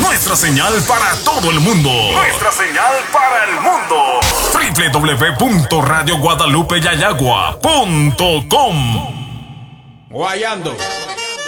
Nuestra señal para todo el mundo. Nuestra señal para el mundo. www.radioguadalupeyayagua.com. Guayando.